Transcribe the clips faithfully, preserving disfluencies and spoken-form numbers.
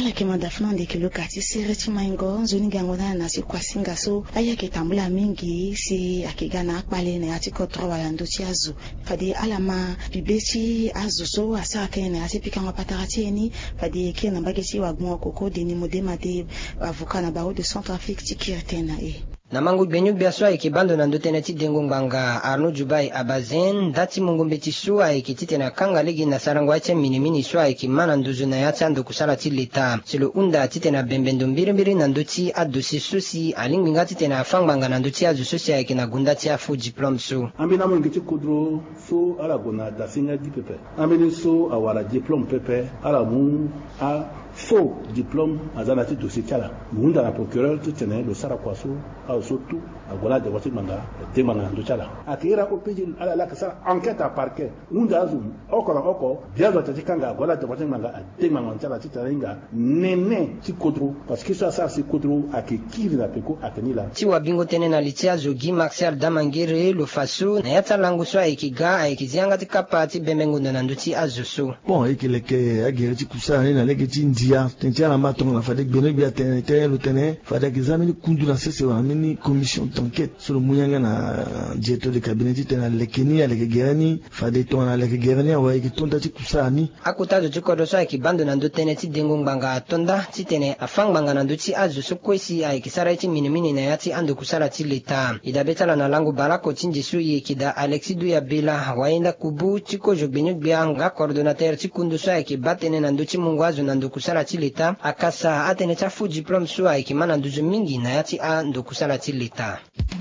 ala kemanda flande kilo kati sireti maingo zoni gangona na si kwasinga so aya ke tambula mingi si akigana akpale ne atiko trowa lando ti azu fadi alama bibeti azu so asa ke ne ati pikanga patarati eni fadi ke na bageti wa gmo koko deni modema de avocat na baro de Centrafrique ti kirtena e na mangu benyuk biaswa ikibando na ndote na ti dengo nganga Arno Jubai abazen dati mungu mbeti suwa ikitite na kanga ligi na sarangwa eche minimini suwa ikimana nduzu na yati ando kusala ti leta silo unda tite na bembendo mbirimbiri na ndoti adosi susi alingbinga tite na fangbanga na ndoti azu susi ya ikina gunda ti afu diplom su ambina mungi ti kudro so ala gona da singa di pepe ambini so awara diplom pepe ala mu a faux diplôme azana ti dossier tiala munda na procureur ti tene lo sara kwaso a so tu agola de wati manga de manga ndo tiala akira ko peji ala la kasa enquête à parquet munda azu okora oko biazo ti kanga agola de wati manga de manga tiala ti taringa nene ti kodro parce que ça ça c'est kodro akikiri na peko akenila ti wa bingo tene na litia zogi Marcel Damangere lo faso na yata langu so ikiga ikizianga ti kapa ti bemengo na nduti azuso bon ikileke agere ti kusana na leke ti dia tentia la maton la fadek beno bia ten ten lo ten fadek examini kundu na sese wa mini commission d'enquête sur le moyen na jeto de cabinet ten na lekeni ya leke gerani fadek ton na leke gerani wa iki tonda ti kusani akuta zo chikodo so ikibando na ndotene ti dengo nganga tonda ti tene afang banga na nduti azu so kwesi a ikisara ti minimini na yati ando kusara ti leta idabetala na langu barako tinjisu ye kida Alexis Douya Bela waenda kubu chiko jogbenyo bia nga coordinateur ti kundu so ikibatene na nduti mungwazo na ndukusara ti leta akasa atene cha fu diplôme so ikimana nduzu mingi na yati a ndukusara ti leta.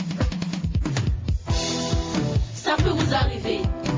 Ça peut vous arriver.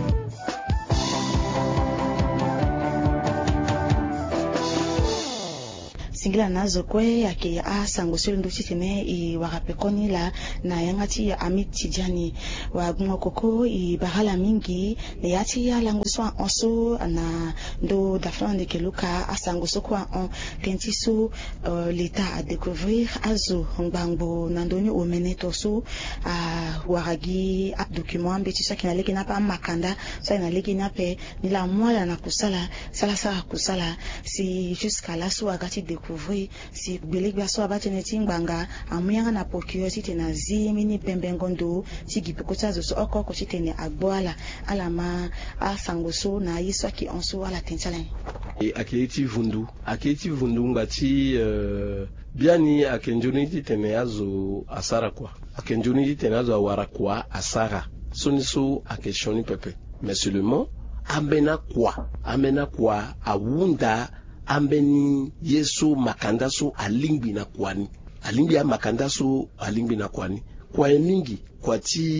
singila nazo kwe yake a sango solo ndo titene i warapekoni la na yangati ya amiti jani wa gungo koko i bahala mingi ne yati ya lango so onso na ndo daflan de keluka a sango so kwa on tentiso uh, l'état à découvrir azo ngbango nandoni o meneto so a waragi a document mbeti so kina leki na pa makanda so ina leki na pe ni la mwala na kusala sala sala kusala si jusqu'à la so agati découvrir si biligba so abatene tingbanga amuyanga na procureur titena zimini pembengondo tigipekota zo so oko ko titene agboala alama a sangoso na yiswa ki onso ala tentala e aketi vundu aketi vundu ngati uh, biani akenjoni titene azo asara kwa akenjoni titene azo awara kwa asara soniso akeshoni pepe mais seulement amena kwa amena kwa awunda ambeni yesu makandaso alingbi na kwani alingbi ya makandaso alingbi na kwani kwa mingi kwa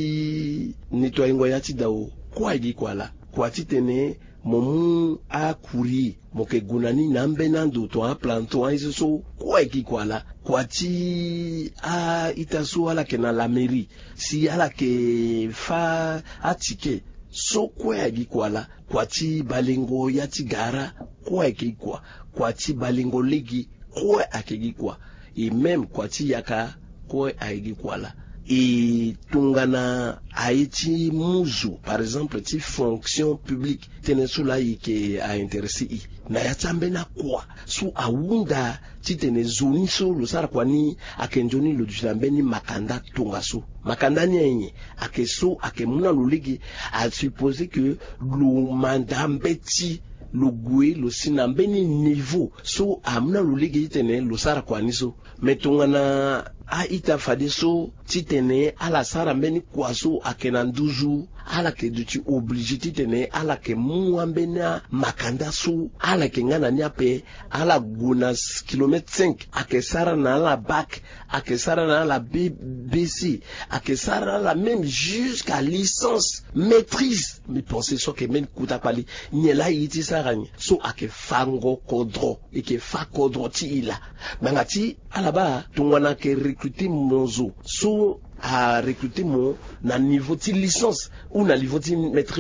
ti nitwa ingo ya ti dao kwa igi kwa la kwa ti tene momu a kuri moke gunani na mbena ndo to a planto a iso kwa igi kwa la kwa ti a itaso ala ke na la mairie si ala ke fa atike so kwa igi kwa la kwa ti balingo ya ti gara kwa ekigwa kwa ti balingo ligi kwa akigwa et même kwa ti yaka kwa aigwa la et tungana haiti muzu par exemple ti fonction publique tenesu la yike a intéressé i na yatambe na kwa su awunda ti tene zoni so lo sara kwa ni akenjoni lo dusambe ni makanda tunga so makanda ni enye akeso akemuna lo ligi a supposé que lo mandambeti lo gwe lo sinambeni niveau so amna lo ligi tene lo sara kwa ni so metungana a ita fade so titene ala sara mbeni kwaso akena nduzu ala ke duti obligé titene ala ke muambena makanda so ala ke ngana nyape ala gona kilomètre cinq ake sara na la bac ake sara na la B B C ake sara la même jusqu'à licence maîtrise mais pensez so ke men kuta pali nyela yiti sarani so ake fango kodro eke fa kodro ti ila mangati ala ba tungwana ke recruter monzo so à recruter mon na niveau de licence ou na niveau de maîtrise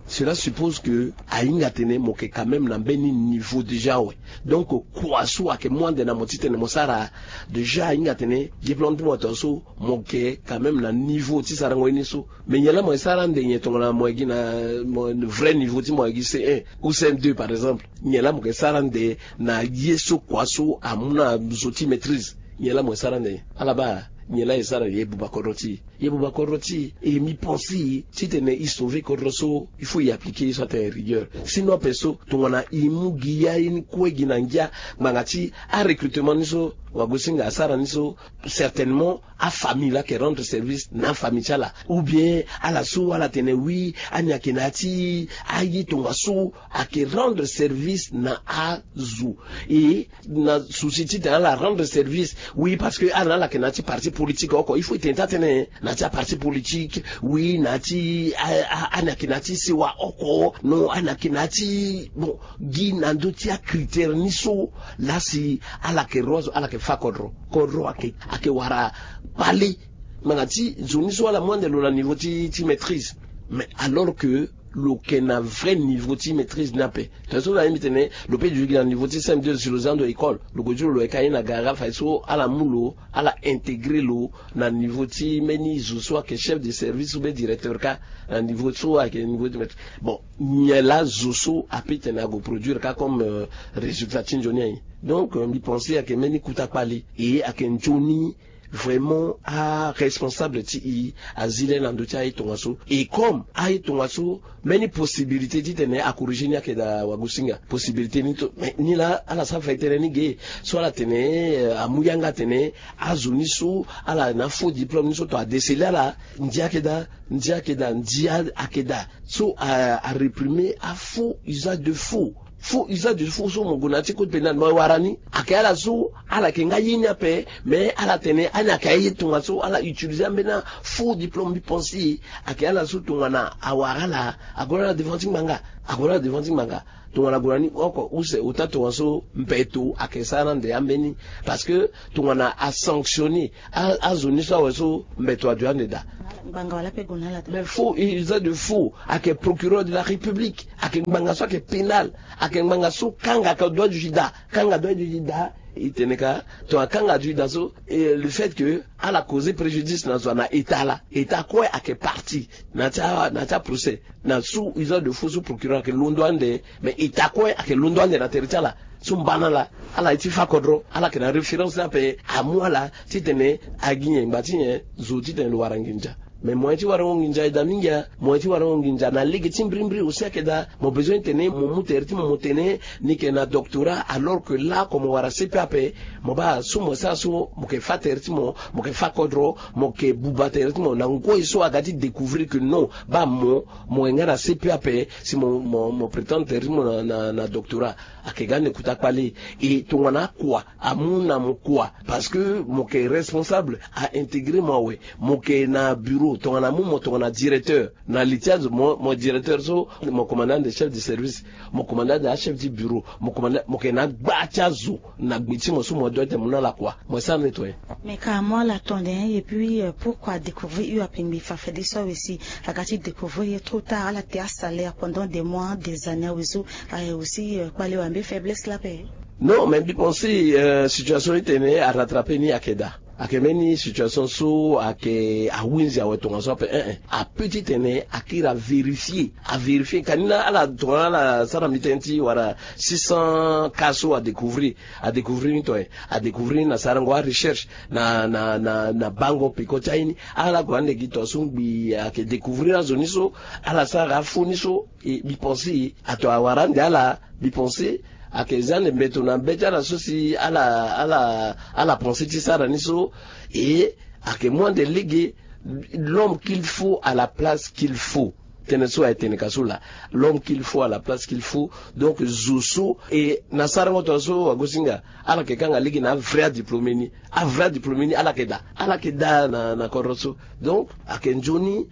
cela suppose que ainga tene moke quand même na beni niveau déjà ouais. Donc quoi soit que moins de na motite ne mosara déjà ainga tene diplôme mo toso moke quand même na niveau ti sara ngweni so mais nyala mo sara ndenye tonga mo gina mo vrai niveau ti mo gi C un ou C deux par exemple nyala mo sara nde na yeso kwaso amuna zoti maîtrise nyala mo sara nde alaba nyela esara ye bubakoroti ye bubakoroti et mi pensi si tene i sauver korroso il faut y appliquer soit un rigueur sinon peso tongona imugi ya in kwegi nangia mangati a recrutement niso wagosinga asara niso certainement a famille là qui rendre service na famille chala ou bien à la sou à la tene oui anya kenati ayi tongaso a qui rendre service na azu et na société dans la rendre service oui parce que ana la kenati parti politique encore il faut tenter nati parti politique oui nati anakinati siwa oko non anakinati bon gi nandoti a critère niso là si ala ke rose ala ke fakodro kodro ake ake wara pali mangati zoniso ala moins de la niveau ti ti maîtrise mais alors que le ken a vrai niveau ti maîtrise nape taso la mitene le pays du niveau ti C M deux sur les ans de école le gojo le kaina na gara faiso ala mulo ala intégrer lo na niveau ti meni zo soit que chef de service ou bien directeur ka na niveau so à niveau de maîtrise bon nyela zoso apetena go produire ka comme euh, résultat tinjoni donc on y penser à que meni kuta pali et à ken joni vraiment à responsable ti à zile na ndocha itongaso et comme a itongaso many possibilités dit tene à corriger nya ke da wagusinga possibilité ni to ni la ala sa faitere ni ge so la tene a muyanga tene azuniso ala na faux diplôme ni so to a déceler la ndia ke da ndia ke da ndia akeda so à, à réprimer à faux usage de faux faux usage de faux so mongona ti code pénal mo warani akala so ala ke ngayi nya pe mais ala tene ana kayi tunga so ala utiliser mbena faux diplôme bi pensi akala so tunga na awara agora devanting manga agora devanting manga tunga na gorani oko use utato waso mpeto akesana nde ambeni parce que tunga na a sanctionner a zoni so waso mbeto adwane da banga wala pe gonala mais faux usage de faux ake procureur de la République ake banga so ake pénal ake banga so kanga ka droit du juda kanga droit du juda iteneka to akanga du daso et le fait que à la cause préjudice na zo na état là état quoi ake parti na ta na ta procès na sous usage de faux sous procureur que londouande mais état quoi ake londouande na territoire là sumbana la ala iti fakodro ala ke na référence là pe amwa la titene aginye mbatinye zo titene waranginja mais moi tu vas ronginja da minga moi tu vas ronginja na ligue timbrimbri aussi que da mon besoin tenir mon muterti mon motene ni que na doctorat alors que là comme wara C P A P mo ba sumo sa sumo mo ke faterti mo mo ke fakodro mo ke bubaterti mo na ngo iso agati découvrir que non ba mo mo ngara C P A P si mon mon mon prétend termo na, na na doctorat akegane kutakpali et tongana quoi amuna mo quoi parce que mo ke responsable à intégrer moi ouais mo ke na bureau tongana mo tongana directeur na litiaz mo mo directeur so mo commandant de chef de service mo commandant de chef du bureau mo commandant mo ke na gbachazo na gbiti mo so mo dote mo na la quoi mo ça nettoyer mais quand moi la tondin et puis euh, pourquoi découvrir eu à pingbi fa fait ça aussi agati découvrir trop tard à la terre salaire pendant des mois des années aussi aussi quoi le ambe faiblesse la paix non mais bi penser euh, situation était à rattraper ni akeda akemeni situation so ake a winzi a wetonga so pe eh a petit ene akira vérifier a vérifier kanina ala tona la sara mitenti wara six cents caso à découvrir à découvrir to à découvrir na sara ngwa recherche na na na na bango pikotaini ala gwande gito sungbi ake découvrir zoni so ala sara foni so e bi penser ato awara ndala bi penser akezane mbeto na mbeta la sosi ala ala ala pensée tisara niso et ake moins de ligue l'homme qu'il faut à la place qu'il faut teneso a été nekasula l'homme qu'il faut à la place qu'il faut donc zoso et nasara motoso agosinga ala kekanga ligue na vrai diplômé ni a vrai diplômé ni ala keda ala keda na na koroso donc akenjoni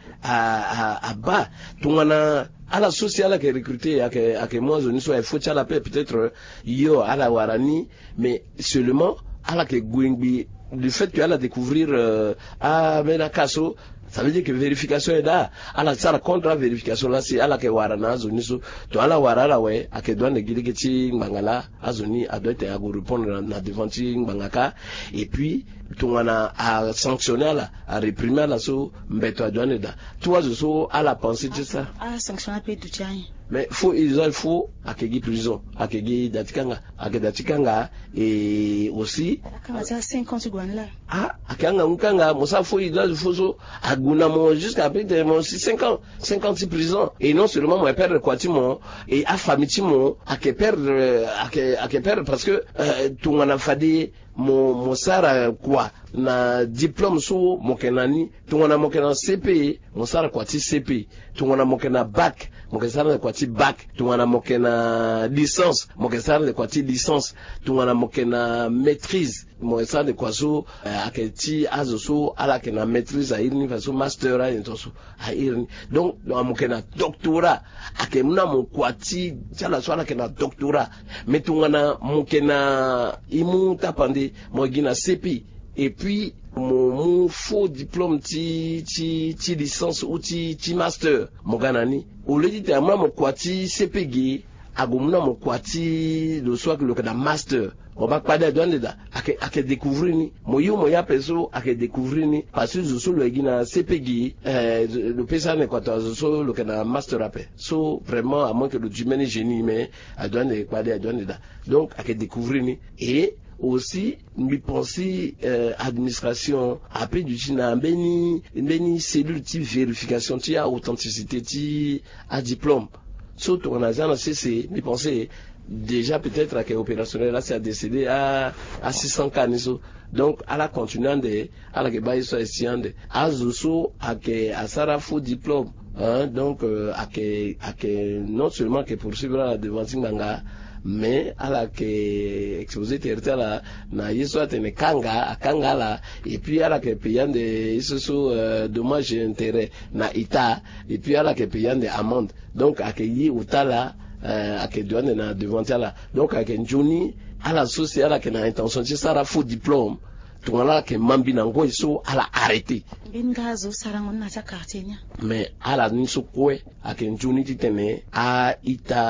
a a a ba tungana à la sociale qui est recrutée à que à que moi je ne sois faut la paix peut-être yo à la warani mais seulement à la que gwingbi le fait que à la découvrir euh, à Menakaso Ça veut dire que vérification est là. À la sara contre vérification là, c'est à la que warana azoni so. To ala warala we, à que douane gili keti ngangala azoni a doit être à répondre na devant ngangaka. Et puis, tout on a à sanctionner là, à réprimer là so, mbeto à douane da. Toi so à la pensée de ça. Ah, sanctionner peut tout tien. Mais faut il faut à que prison, à que datikanga, à que datikanga et aussi. Quand ça cinquante secondes là. Ah, à kanga mukanga, mosa faut il faut so à Gounamo jusqu'à plus de mon cinq ans, cinquante prison. Et non seulement mon père quoi mon et à famille mon à que perdre à que à que perdre parce que euh, tout on a fait mon mon sara quoi na diplôme so mon kenani tout on a mon kenan C P mon sara quoi ti C P tout on a mon kenan bac mon kenan quoi ti bac tout on a mon kenan licence mon kenan quoi ti licence tout on a mon kenan maîtrise mon kenan quoi so à que ti azo so à la kenan maîtrise à une façon master à une so à une donc mon kenan doctorat à que mna mon quoi ti chala so à la kenan doctorat mais tout on a mon kenan imu tapandi mon gina C P et puis mon, mon faux diplôme ti ti ti licence ou ti ti master mon ganani au lieu de moi mon kwati C P G agumna mon kwati le soir que le kana master on va pas de douane da ake ake découvrir ni mo yo mo ya peso ake découvrir ni parce que je suis le gina C P G euh le pesa ne quoi je suis le kana master après so vraiment à moins que le humain génie mais à douane pas de douane da donc ake découvrir ni et aussi mi penser euh, administration après du china beni beni cellule type vérification tu as authenticité tu à diplôme surtout on a jamais c'est mi penser déjà peut-être que opérationnel là c'est à décéder à à six cents cas donc à la continuant de à la que bail soit essayant de à zo à que à sara faux diplôme hein donc euh, à que à que non seulement que poursuivre la devant Nganga mais à la que exposé territoire là na yeso atene kanga akanga là et puis à la que payant des isoso euh, dommages et intérêts na ita et puis à la que payant des amendes donc accueilli uta là euh, à que douane na devant là donc à que njoni à la société à la que na intention de ça la faux diplôme tout là que mambi nango iso à la arrêter bingazo sarango na sa quartier mais à la niso kwe à que njoni titene a ita